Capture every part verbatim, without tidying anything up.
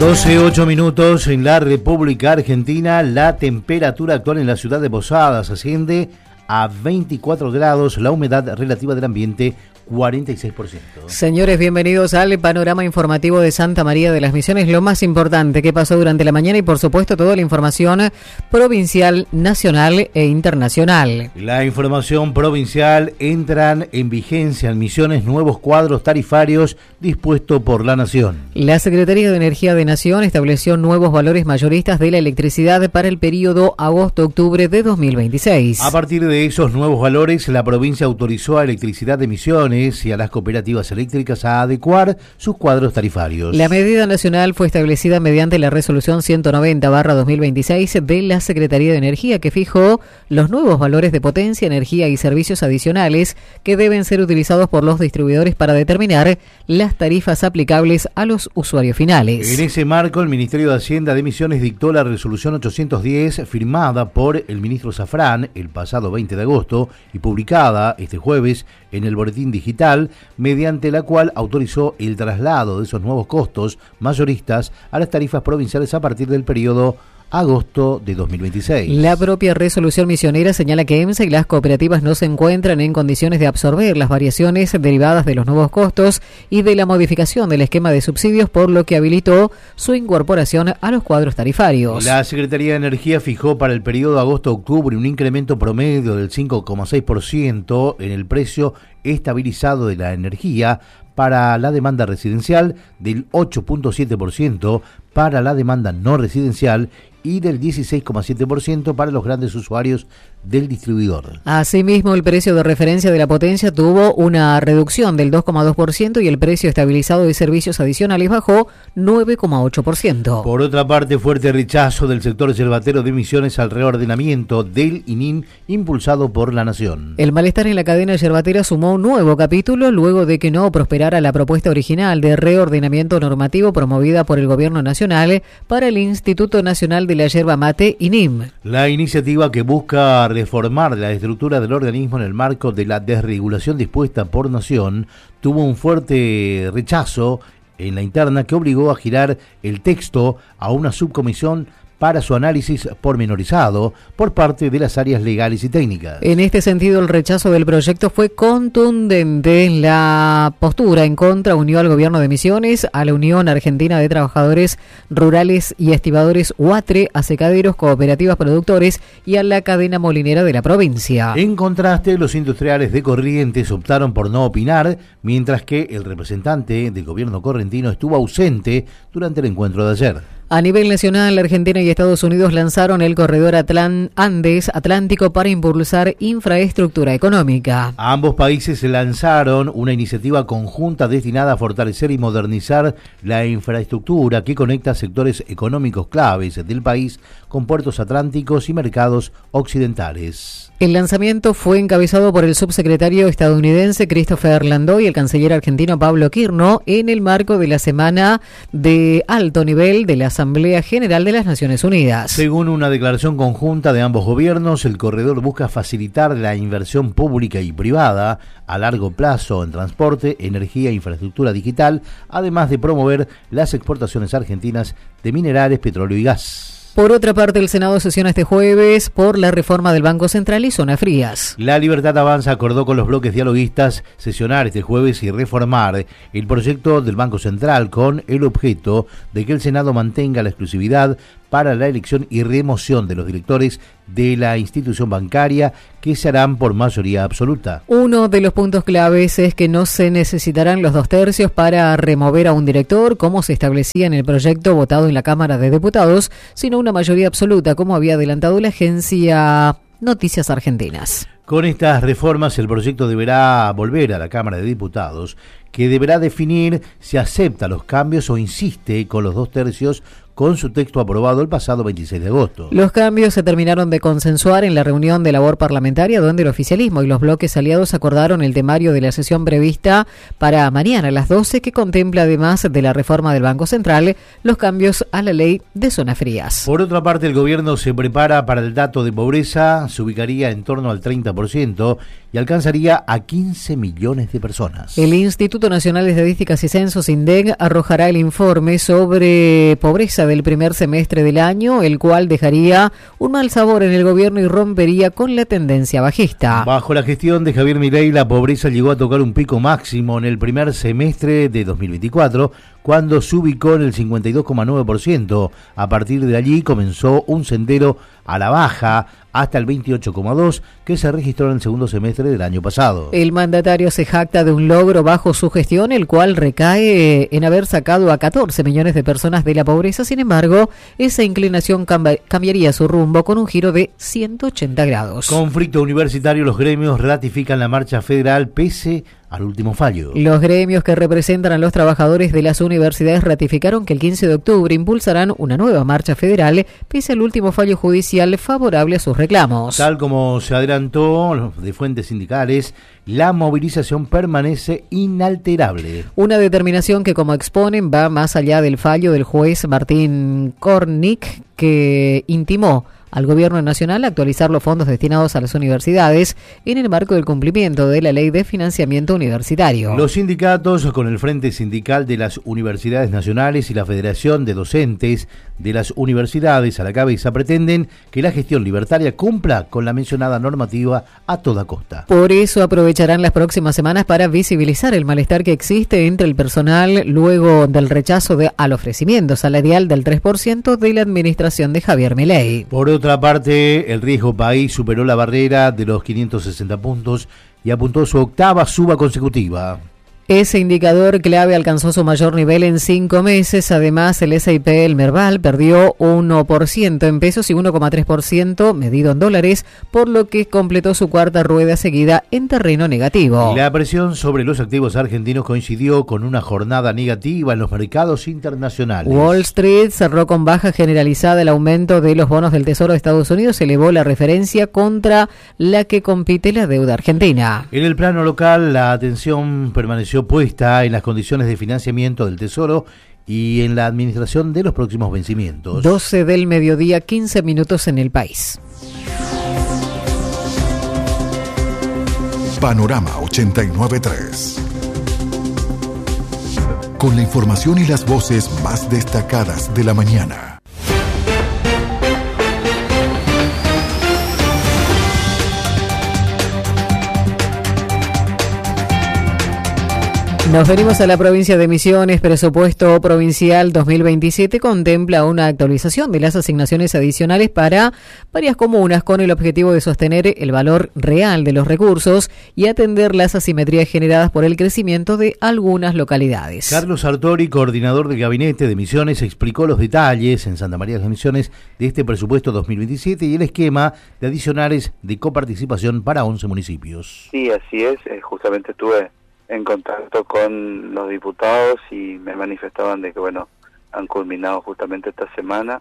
doce, ocho minutos en la República Argentina. La temperatura actual en la ciudad de Posadas asciende a veinticuatro grados, la humedad relativa del ambiente cuarenta y seis por ciento. Señores, bienvenidos al panorama informativo de Santa María de las Misiones. Lo más importante que pasó durante la mañana y por supuesto toda la información provincial, nacional e internacional. La información provincial: entran en vigencia en Misiones nuevos cuadros tarifarios dispuestos por la Nación. La Secretaría de Energía de Nación estableció nuevos valores mayoristas de la electricidad para el periodo agosto-octubre de dos mil veintiséis. A partir de esos nuevos valores, la provincia autorizó a Electricidad de Misiones y a las cooperativas eléctricas a adecuar sus cuadros tarifarios. La medida nacional fue establecida mediante la resolución ciento noventa barra dos mil veintiséis de la Secretaría de Energía, que fijó los nuevos valores de potencia, energía y servicios adicionales que deben ser utilizados por los distribuidores para determinar las tarifas aplicables a los usuarios finales. En ese marco, el Ministerio de Hacienda de Misiones dictó la resolución ochocientos diez, firmada por el ministro Zafrán el pasado veinte de agosto y publicada este jueves en el Boletín Digital, mediante la cual autorizó el traslado de esos nuevos costos mayoristas a las tarifas provinciales a partir del periodo agosto de dos mil veintiséis. La propia resolución misionera señala que EMSA y las cooperativas no se encuentran en condiciones de absorber las variaciones derivadas de los nuevos costos y de la modificación del esquema de subsidios, por lo que habilitó su incorporación a los cuadros tarifarios. La Secretaría de Energía fijó para el periodo agosto-octubre un incremento promedio del cinco coma seis por ciento en el precio estabilizado de la energía para la demanda residencial, del ocho coma siete por ciento para la demanda no residencial y del dieciséis coma siete por ciento para los grandes usuarios del distribuidor. Asimismo, el precio de referencia de la potencia tuvo una reducción del dos coma dos por ciento y el precio estabilizado de servicios adicionales bajó nueve coma ocho por ciento. Por otra parte, fuerte rechazo del sector yerbatero de Misiones al reordenamiento del I N I M impulsado por la Nación. El malestar en la cadena yerbatera sumó un nuevo capítulo luego de que no prosperara la propuesta original de reordenamiento normativo promovida por el Gobierno Nacional para el Instituto Nacional de la Yerba Mate, I N I M. La iniciativa, que busca reformar la estructura del organismo en el marco de la desregulación dispuesta por Nación, tuvo un fuerte rechazo en la interna que obligó a girar el texto a una subcomisión para su análisis pormenorizado por parte de las áreas legales y técnicas. En este sentido, el rechazo del proyecto fue contundente. La postura en contra unió al Gobierno de Misiones, a la Unión Argentina de Trabajadores Rurales y Estibadores UATRE, a secaderos, cooperativas, productores y a la cadena molinera de la provincia. En contraste, los industriales de Corrientes optaron por no opinar, mientras que el representante del gobierno correntino estuvo ausente durante el encuentro de ayer. A nivel nacional, Argentina y Estados Unidos lanzaron el corredor Atlán- Andes Atlántico para impulsar infraestructura económica. Ambos países lanzaron una iniciativa conjunta destinada a fortalecer y modernizar la infraestructura que conecta sectores económicos claves del país con puertos atlánticos y mercados occidentales. El lanzamiento fue encabezado por el subsecretario estadounidense Christopher Landau y el canciller argentino Pablo Quirno en el marco de la semana de alto nivel de la Asamblea General de las Naciones Unidas. Según una declaración conjunta de ambos gobiernos, el corredor busca facilitar la inversión pública y privada a largo plazo en transporte, energía e infraestructura digital, además de promover las exportaciones argentinas de minerales, petróleo y gas. Por otra parte, el Senado sesiona este jueves por la reforma del Banco Central y zonas frías. La Libertad Avanza acordó con los bloques dialoguistas sesionar este jueves y reformar el proyecto del Banco Central con el objeto de que el Senado mantenga la exclusividad para la elección y remoción de los directores de la institución bancaria, que se harán por mayoría absoluta. Uno de los puntos claves es que no se necesitarán los dos tercios para remover a un director, como se establecía en el proyecto votado en la Cámara de Diputados, sino una mayoría absoluta, como había adelantado la agencia Noticias Argentinas. Con estas reformas, el proyecto deberá volver a la Cámara de Diputados, que deberá definir si acepta los cambios o insiste con los dos tercios con su texto aprobado el pasado veintiséis de agosto. Los cambios se terminaron de consensuar en la reunión de labor parlamentaria, donde el oficialismo y los bloques aliados acordaron el temario de la sesión prevista para mañana a las doce, que contempla, además de la reforma del Banco Central, los cambios a la ley de zonas frías. Por otra parte, el gobierno se prepara para el dato de pobreza, se ubicaría en torno al treinta por ciento, y alcanzaría a quince millones de personas. El Instituto Nacional de Estadísticas y Censos, INDEC, arrojará el informe sobre pobreza del primer semestre del año, el cual dejaría un mal sabor en el gobierno y rompería con la tendencia bajista. Bajo la gestión de Javier Milei, la pobreza llegó a tocar un pico máximo en el primer semestre de dos mil veinticuatro, cuando se ubicó en el cincuenta y dos coma nueve por ciento. A partir de allí comenzó un sendero a la baja hasta el veintiocho coma dos por ciento que se registró en el segundo semestre del año pasado. El mandatario se jacta de un logro bajo su gestión, el cual recae en haber sacado a catorce millones de personas de la pobreza. Sin embargo, esa inclinación camba- cambiaría su rumbo con un giro de ciento ochenta grados. Conflicto universitario, los gremios ratifican la marcha federal pese al último fallo. Los gremios que representan a los trabajadores de las universidades ratificaron que el quince de octubre impulsarán una nueva marcha federal pese al último fallo judicial favorable a sus reclamos. Tal como se adelantó de fuentes sindicales, la movilización permanece inalterable. Una determinación que, como exponen, va más allá del fallo del juez Martín Kornick, que intimó al Gobierno Nacional actualizar los fondos destinados a las universidades en el marco del cumplimiento de la Ley de Financiamiento Universitario. Los sindicatos, con el Frente Sindical de las Universidades Nacionales y la Federación de Docentes de las Universidades a la cabeza, pretenden que la gestión libertaria cumpla con la mencionada normativa a toda costa. Por eso aprovecharán las próximas semanas para visibilizar el malestar que existe entre el personal luego del rechazo de, al ofrecimiento salarial del tres por ciento de la administración de Javier Milei. Por otro Por otra parte, el riesgo país superó la barrera de los quinientos sesenta puntos y apuntó su octava suba consecutiva. Ese indicador clave alcanzó su mayor nivel en cinco meses. Además, el S y P, el Merval, perdió uno por ciento en pesos y uno coma tres por ciento medido en dólares, por lo que completó su cuarta rueda seguida en terreno negativo. La presión sobre los activos argentinos coincidió con una jornada negativa en los mercados internacionales. Wall Street cerró con baja generalizada. El aumento de los bonos del Tesoro de Estados Unidos elevó la referencia contra la que compite la deuda argentina. En el plano local, la atención permaneció puesta en las condiciones de financiamiento del Tesoro y en la administración de los próximos vencimientos. doce del mediodía, quince minutos en el país. Panorama ochenta y nueve punto tres. Con la información y las voces más destacadas de la mañana. Nos venimos a la provincia de Misiones. Presupuesto provincial dos mil veintisiete contempla una actualización de las asignaciones adicionales para varias comunas con el objetivo de sostener el valor real de los recursos y atender las asimetrías generadas por el crecimiento de algunas localidades. Carlos Sartori, coordinador del gabinete de Misiones, explicó los detalles en Santa María de las Misiones de este presupuesto dos mil veintisiete y el esquema de adicionales de coparticipación para once municipios. Sí, así es. Eh, justamente estuve en contacto con los diputados y me manifestaban de que, bueno, han culminado justamente esta semana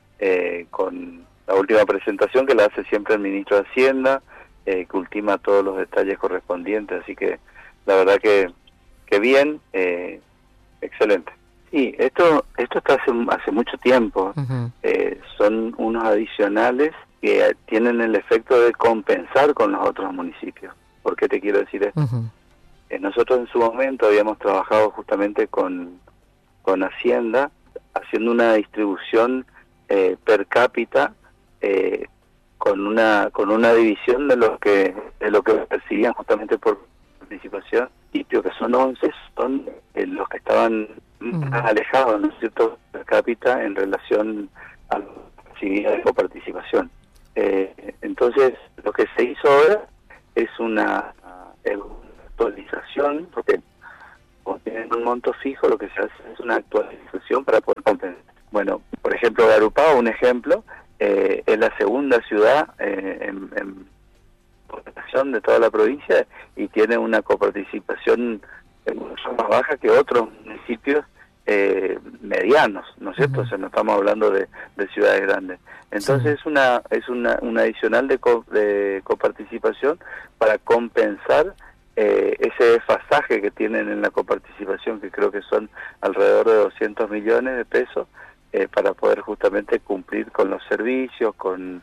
eh, con la última presentación que la hace siempre el ministro de Hacienda, eh, que ultima todos los detalles correspondientes, así que la verdad que, que bien, eh, excelente. Sí, esto esto está hace, hace mucho tiempo, uh-huh. eh, son unos adicionales que tienen el efecto de compensar con los otros municipios. ¿Por qué te quiero decir esto? Uh-huh. Nosotros en su momento habíamos trabajado justamente con, con Hacienda, haciendo una distribución eh, per cápita eh, con una con una división de lo que de lo que percibían justamente por participación, y creo que son once, son eh, los que estaban más uh-huh. alejados, ¿no es cierto?, per cápita en relación a la posibilidad de coparticipación. Eh, entonces, lo que se hizo ahora es una eh, actualización, porque como tienen un monto fijo, lo que se hace es una actualización para poder compensar. Bueno, por ejemplo, Garupá, un ejemplo, eh, es la segunda ciudad eh, en, en población de toda la provincia y tiene una coparticipación mucho más baja que otros municipios eh, medianos, ¿no es cierto? Uh-huh. O sea, no estamos hablando de, de ciudades grandes. Entonces sí. es una es una, una adicional de, co, de coparticipación para compensar Eh, ese desfasaje que tienen en la coparticipación, que creo que son alrededor de doscientos millones de pesos, eh, para poder justamente cumplir con los servicios, con,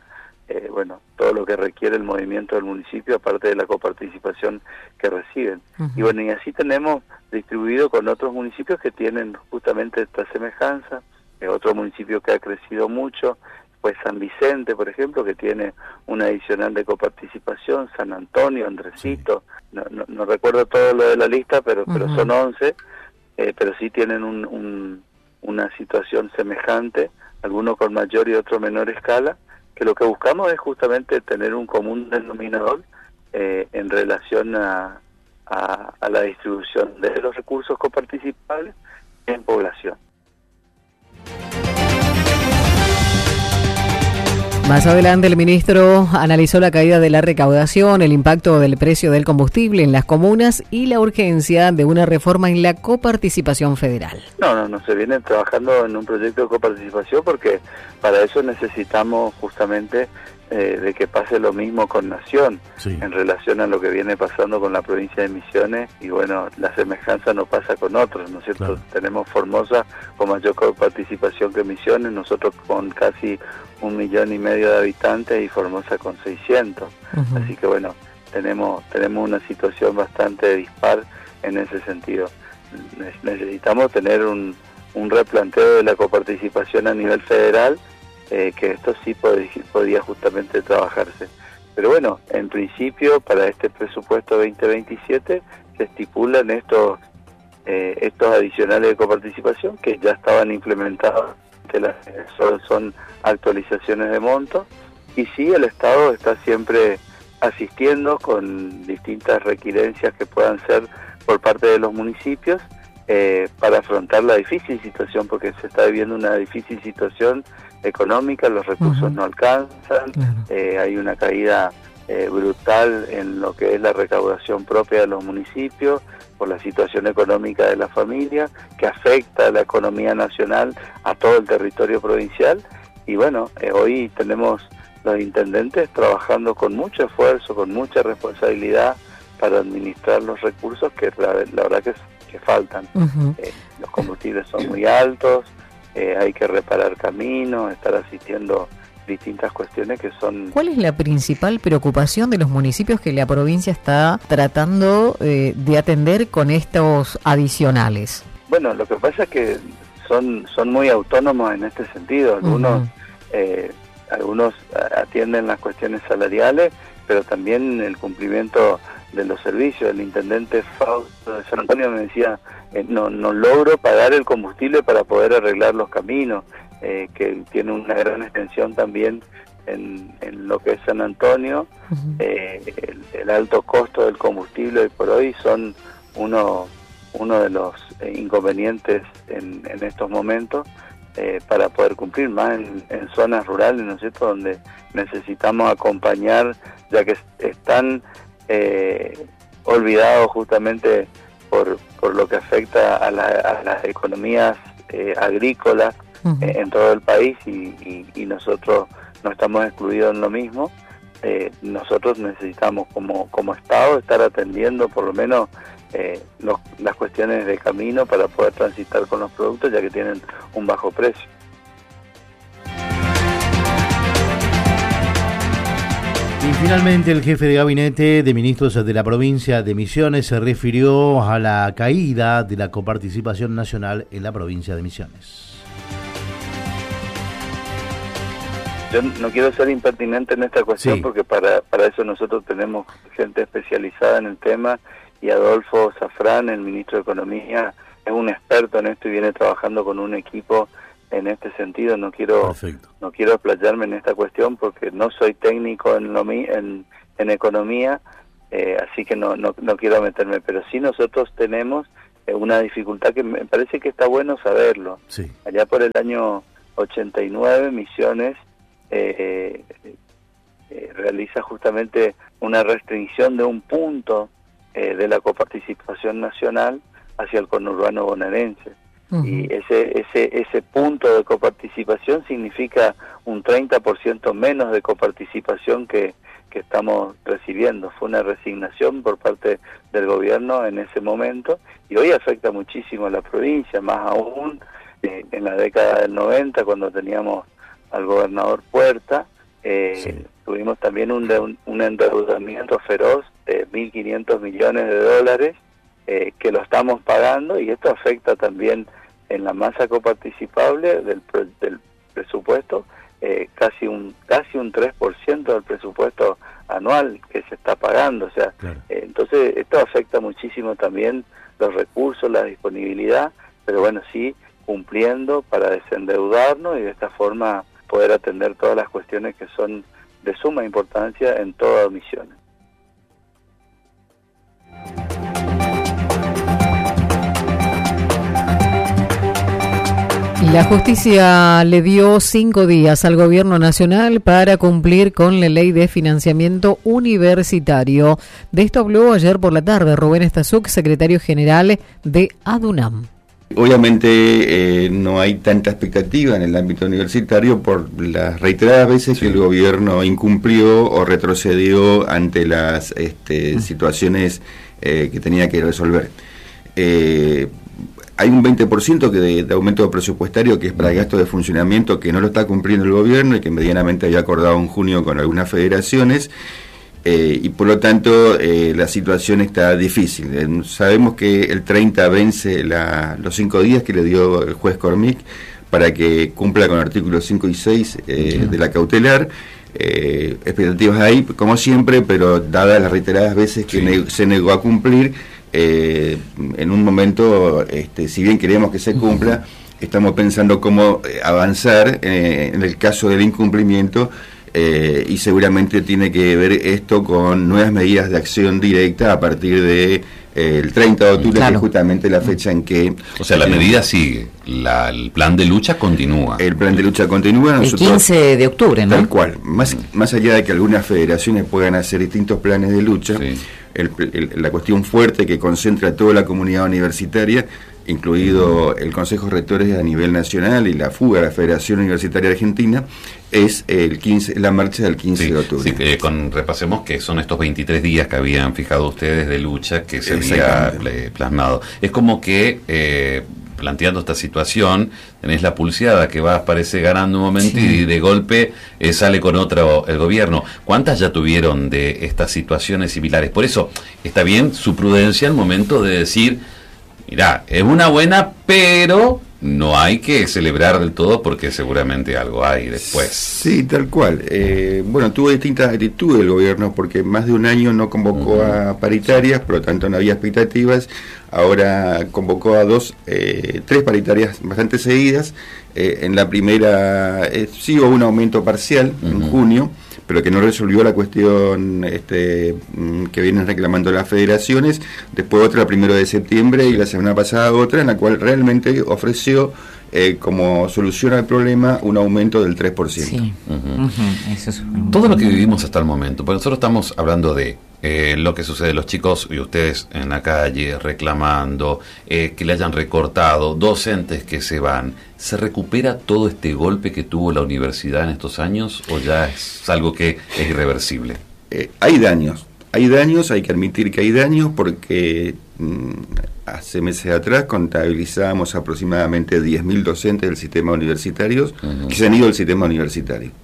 eh, bueno, todo lo que requiere el movimiento del municipio, aparte de la coparticipación que reciben. Uh-huh. Y bueno, y así tenemos distribuido con otros municipios que tienen justamente esta semejanza, eh, otro municipio que ha crecido mucho, pues San Vicente, por ejemplo, que tiene una adicional de coparticipación, San Antonio, Andresito, sí. no, no, no recuerdo todo lo de la lista, pero, uh-huh. pero son once, eh, pero sí tienen un, un, una situación semejante, algunos con mayor y otro menor escala, que lo que buscamos es justamente tener un común denominador eh, en relación a, a, a la distribución de los recursos coparticipables en población. Más adelante el ministro analizó la caída de la recaudación, el impacto del precio del combustible en las comunas y la urgencia de una reforma en la coparticipación federal. No, no, no se viene trabajando en un proyecto de coparticipación porque para eso necesitamos justamente eh, de que pase lo mismo con Nación, sí. en relación a lo que viene pasando con la provincia de Misiones, y bueno, la semejanza no pasa con otros, ¿no es cierto? Claro. Tenemos Formosa con mayor coparticipación que Misiones, nosotros con casi un millón y medio de habitantes y Formosa con seiscientos. Uh-huh. Así que bueno, tenemos tenemos una situación bastante dispar en ese sentido. Necesitamos tener un, un replanteo de la coparticipación a nivel federal, eh, que esto sí podría, podría justamente trabajarse. Pero bueno, en principio para este presupuesto veinte veintisiete se estipulan estos, eh, estos adicionales de coparticipación que ya estaban implementados. Son, son actualizaciones de monto, y sí, el Estado está siempre asistiendo con distintas requerencias que puedan ser por parte de los municipios eh, para afrontar la difícil situación, porque se está viviendo una difícil situación económica, los recursos uh-huh. no alcanzan, uh-huh. eh, hay una caída eh, brutal en lo que es la recaudación propia de los municipios, por la situación económica de la familia, que afecta a la economía nacional, a todo el territorio provincial, y bueno, eh, hoy tenemos los intendentes trabajando con mucho esfuerzo, con mucha responsabilidad para administrar los recursos que la, la verdad que, que faltan. Uh-huh. Eh, los combustibles son muy altos, eh, hay que reparar caminos, estar asistiendo distintas cuestiones que son... ¿Cuál es la principal preocupación de los municipios que la provincia está tratando eh, de atender con estos adicionales? Bueno, lo que pasa es que son son muy autónomos en este sentido. Algunos uh-huh. eh, algunos atienden las cuestiones salariales, pero también el cumplimiento de los servicios. El intendente Fausto de San Antonio me decía, eh, no, no logro pagar el combustible para poder arreglar los caminos. Eh, que tiene una gran extensión también en, en lo que es San Antonio. Uh-huh. eh, el, el alto costo del combustible hoy por hoy son uno, uno de los eh, inconvenientes en, en estos momentos eh, para poder cumplir más en, en zonas rurales, ¿no es cierto?, donde necesitamos acompañar, ya que están eh, olvidados justamente por, por lo que afecta a, la, a las economías eh, agrícolas Uh-huh. en todo el país, y, y, y nosotros no estamos excluidos en lo mismo. Eh, nosotros necesitamos como, como Estado estar atendiendo por lo menos eh, los, las cuestiones de camino para poder transitar con los productos, ya que tienen un bajo precio. Y finalmente el jefe de gabinete de ministros de la provincia de Misiones se refirió a la caída de la coparticipación nacional en la provincia de Misiones. Yo no quiero ser impertinente en esta cuestión, sí. porque para, para eso nosotros tenemos gente especializada en el tema, y Adolfo Zafrán, el ministro de Economía, es un experto en esto y viene trabajando con un equipo en este sentido. No quiero Perfecto. no quiero explayarme en esta cuestión porque no soy técnico en lo en, en economía, eh, así que no, no no quiero meterme, pero sí nosotros tenemos eh, una dificultad que me parece que está bueno saberlo. Sí. Allá por el año ochenta y nueve, Misiones Eh, eh, realiza justamente una restricción de un punto eh, de la coparticipación nacional hacia el conurbano bonaerense. Uh-huh. Y ese ese ese punto de coparticipación significa un treinta por ciento menos de coparticipación que, que estamos recibiendo. Fue una resignación por parte del gobierno en ese momento, y hoy afecta muchísimo a la provincia, más aún eh, en la década del noventa, cuando teníamos al gobernador Puerta, eh, Sí. tuvimos también un, de, un, un endeudamiento feroz de mil quinientos millones de dólares eh, que lo estamos pagando, y esto afecta también en la masa coparticipable del, pre, del presupuesto, eh, casi un casi un tres por ciento del presupuesto anual que se está pagando. O sea, Claro. eh, entonces esto afecta muchísimo también los recursos, la disponibilidad, pero bueno, sí cumpliendo para desendeudarnos y de esta forma poder atender todas las cuestiones que son de suma importancia en todas misiones. La justicia le dio cinco días al gobierno nacional para cumplir con la ley de financiamiento universitario. De esto habló ayer por la tarde Rubén Estazuk, secretario general de ADUNAM. Obviamente eh, no hay tanta expectativa en el ámbito universitario por las reiteradas veces que el gobierno incumplió o retrocedió ante las este, situaciones eh, que tenía que resolver. Eh, Hay un veinte por ciento que de, de aumento presupuestario que es para gasto de funcionamiento que no lo está cumpliendo el gobierno y que medianamente había acordado en junio con algunas federaciones, eh, y por lo tanto eh, la situación está difícil. Eh, sabemos que el treinta vence la, los cinco días que le dio el juez Cormic para que cumpla con artículos cinco y seis eh, de la cautelar. Eh, expectativas hay, como siempre, pero dadas las reiteradas veces que sí. ne- se negó a cumplir, Eh, en un momento, este, si bien queremos que se cumpla, estamos pensando cómo avanzar eh, en el caso del incumplimiento, eh, y seguramente tiene que ver esto con nuevas medidas de acción directa a partir de eh, el treinta de octubre, claro, que es justamente la fecha en que... O sea, la eh, medida sigue, la, el plan de lucha continúa. El plan de lucha continúa. Nosotros, el quince de octubre, ¿no? Tal cual. Más, más allá de que algunas federaciones puedan hacer distintos planes de lucha, sí. El, el, la cuestión fuerte que concentra a toda la comunidad universitaria, incluido el Consejo de Rectores a nivel nacional y la fuga de la Federación Universitaria Argentina, es el quince, la marcha del quince sí, de octubre. Sí, eh, con, repasemos que son estos veintitrés días que habían fijado ustedes de lucha que se había plasmado. Es como que... Eh, planteando esta situación, tenés la pulseada que va, parece ganando un momento, sí, y de golpe eh, sale con otro el gobierno. ¿Cuántas ya tuvieron de estas situaciones similares? Por eso está bien su prudencia al momento de decir, mirá, es una buena, pero no hay que celebrar del todo porque seguramente algo hay después. Sí, tal cual. Eh, bueno, tuvo distintas actitudes el gobierno porque más de un año no convocó uh-huh. a paritarias, por lo tanto no había expectativas. Ahora convocó a dos, eh, tres paritarias bastante seguidas. Eh, en la primera eh, sí hubo un aumento parcial uh-huh. en junio, pero que no resolvió la cuestión este, que vienen reclamando las federaciones. Después otra el primero de septiembre y la semana pasada otra en la cual realmente ofreció eh, como solución al problema un aumento del tres por ciento. Sí. Uh-huh. Uh-huh. Eso es un... Todo lo que vivimos hasta el momento, porque nosotros estamos hablando de eh, lo que sucede, los chicos y ustedes en la calle reclamando, eh, que le hayan recortado, docentes que se van. ¿Se recupera todo este golpe que tuvo la universidad en estos años o ya es algo que es irreversible? Eh, hay daños, hay daños, hay que admitir que hay daños porque mmm, hace meses atrás contabilizábamos aproximadamente diez mil docentes del sistema universitario uh-huh. que se han ido del sistema universitario.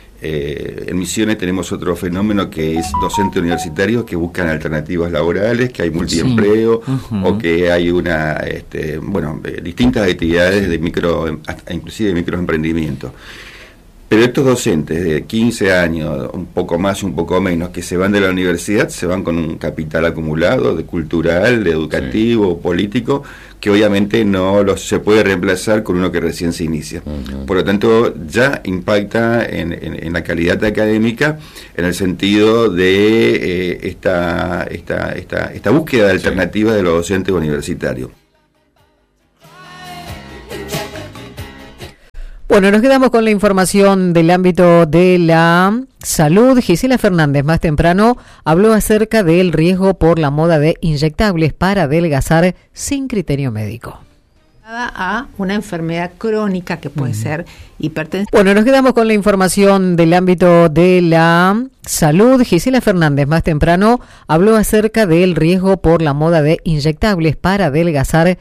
Eh, en Misiones tenemos otro fenómeno que es docentes universitarios que buscan alternativas laborales, que hay multiempleo, sí. uh-huh. o que hay una, este, bueno, eh, distintas actividades de micro, hasta inclusive de microemprendimiento. Pero estos docentes de quince años, un poco más, un poco menos, que se van de la universidad, se van con un capital acumulado, de cultural, de educativo, sí. político, que obviamente no los, se puede reemplazar con uno que recién se inicia. Uh-huh. Por lo tanto, ya impacta en, en, en la calidad académica, en el sentido de eh, esta, esta, esta, esta búsqueda de alternativas sí. de los docentes universitarios. Bueno, nos quedamos con la información del ámbito de la salud. Gisela Fernández, más temprano, habló acerca del riesgo por la moda de inyectables para adelgazar sin criterio médico. A una enfermedad crónica que puede uh-huh. ser hipertensión. Bueno, nos quedamos con la información del ámbito de la salud. Gisela Fernández, más temprano, habló acerca del riesgo por la moda de inyectables para adelgazar